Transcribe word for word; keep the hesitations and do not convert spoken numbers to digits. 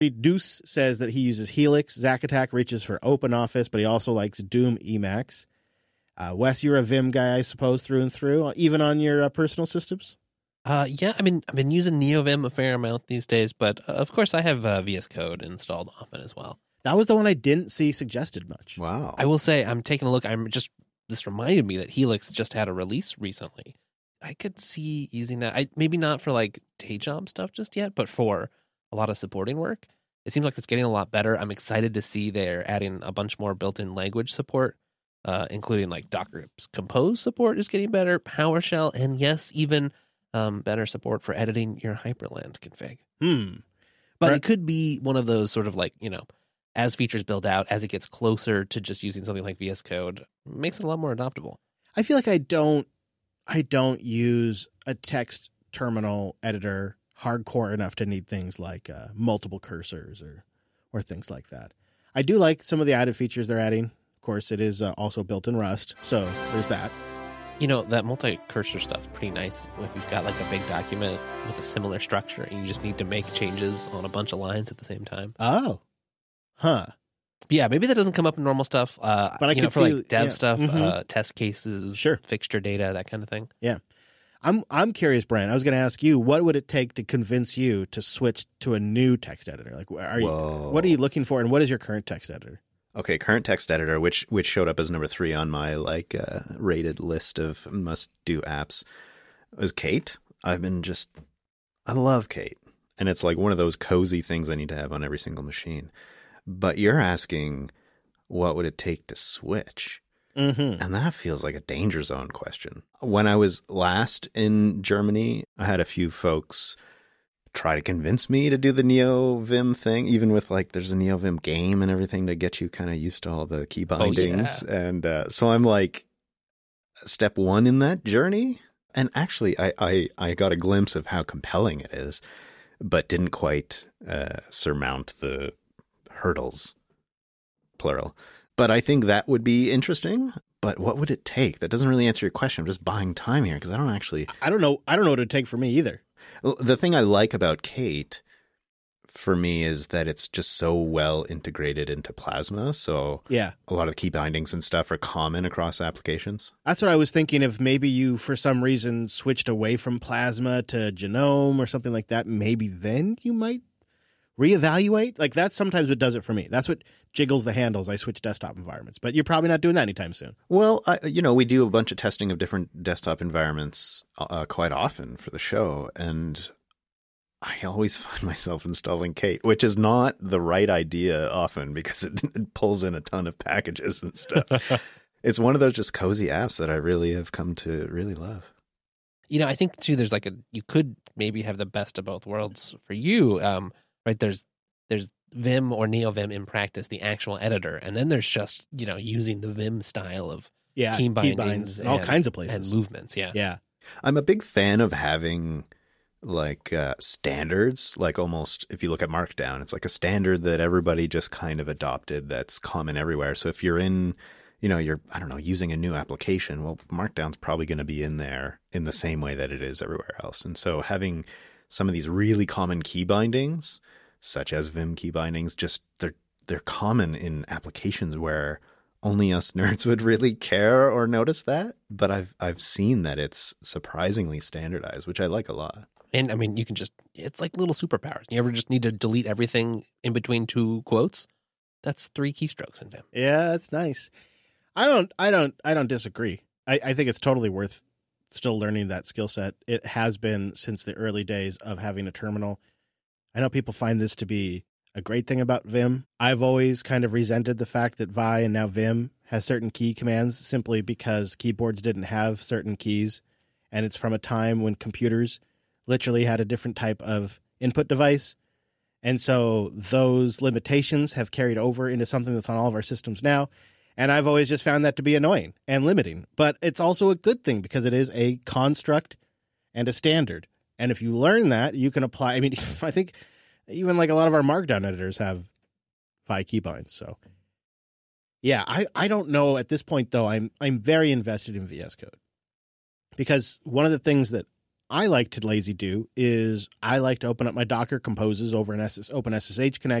Deuce says that he uses Helix. Zack Attack reaches for OpenOffice, but he also likes Doom Emacs. Uh, Wes, you're a Vim guy, I suppose, through and through, even on your uh, personal systems? Uh, yeah, I mean, I've been using NeoVim a fair amount these days, but uh, of course I have uh, V S Code installed often as well. That was the one I didn't see suggested much. Wow. I will say, I'm taking a look. I'm just this reminded me that Helix just had a release recently. I could see using that. I maybe not for like day job stuff just yet, but for a lot of supporting work. It seems like it's getting a lot better. I'm excited to see they're adding a bunch more built-in language support, uh, including like Docker Compose support is getting better, PowerShell, and yes, even um, better support for editing your Hyperland config. Hmm. But Right. it could be one of those sort of like, you know, as features build out, as it gets closer to just using something like V S Code, makes it a lot more adoptable. I feel like I don't I don't use a text terminal editor hardcore enough to need things like uh, multiple cursors or or things like that. I do like some of the added features they're adding. Of course, it is uh, also built in Rust, so there's that. You know, that multi-cursor stuff is pretty nice if you've got like a big document with a similar structure and you just need to make changes on a bunch of lines at the same time. Oh. Huh. Yeah, maybe that doesn't come up in normal stuff. Uh, But I you could know, for see- like dev yeah. stuff, Mhm. uh, test cases, Sure. fixture data, that kind of thing. Yeah. I'm I'm curious, Brian. I was going to ask you, what would it take to convince you to switch to a new text editor? Like, are you, Whoa. what are you looking for, and what is your current text editor? Okay, current text editor, which which showed up as number three on my like uh, rated list of must do apps, was Kate. I've been just, I love Kate, and it's like one of those cozy things I need to have on every single machine. But you're asking, what would it take to switch? Mm-hmm. And that feels like a danger zone question. When I was last in Germany, I had a few folks try to convince me to do the NeoVim thing, even with like there's a NeoVim game and everything to get you kind of used to all the key bindings. Oh, yeah. And uh, so I'm like step one in that journey. And actually, I, I, I got a glimpse of how compelling it is, but didn't quite uh, surmount the hurdles, plural. But I think that would be interesting. But what would it take? That doesn't really answer your question. I'm just buying time here because I don't actually... I don't know. I don't know what it would take for me either. The thing I like about Kate, for me, is that it's just so well integrated into Plasma. So Yeah. a lot of the key bindings and stuff are common across applications. That's what I was thinking. If maybe you, for some reason, switched away from Plasma to Genome or something like that, maybe then you might reevaluate. Like that's sometimes what does it for me. That's what jiggles the handles. I switch desktop environments, but you're probably not doing that anytime soon. Well, I, you know, we do a bunch of testing of different desktop environments uh, quite often for the show, and I always find myself installing Kate, which is not the right idea often because it, it pulls in a ton of packages and stuff. It's one of those just cozy apps that I really have come to really love. You know, I think too, there's like a, you could maybe have the best of both worlds for you, um, right? There's, there's Vim or NeoVim in practice, the actual editor. And then there's just, you know, using the Vim style of Yeah, key key bindings binds in and, all kinds of places. and movements. Yeah. Yeah. I'm a big fan of having like uh, standards, like almost if you look at Markdown, it's like a standard that everybody just kind of adopted that's common everywhere. So if you're in, you know, you're, I don't know, using a new application, well, Markdown's probably going to be in there in the same way that it is everywhere else. And so having some of these really common key bindings, such as Vim key bindings, just they're they're common in applications where only us nerds would really care or notice that. But I've I've seen that it's surprisingly standardized, which I like a lot. And I mean, you can just, it's like little superpowers. You ever just need to delete everything in between two quotes? That's three keystrokes in Vim. Yeah, that's nice. I don't, I don't, I don't disagree. I, I think it's totally worth still learning that skill set. It has been since the early days of having a terminal. I know people find this to be a great thing about Vim. I've always kind of resented the fact that Vi and now Vim has certain key commands simply because keyboards didn't have certain keys. And it's from a time when computers literally had a different type of input device. And so those limitations have carried over into something that's on all of our systems now. And I've always just found that to be annoying and limiting. But it's also a good thing because it is a construct and a standard. And if you learn that, you can apply. I mean, I think even like a lot of our Markdown editors have Vi keybinds. So, yeah, I, I don't know at this point, though. I'm I'm very invested in V S Code because one of the things that I like to lazy do is I like to open up my Docker composes over an S S, Open S S H connector.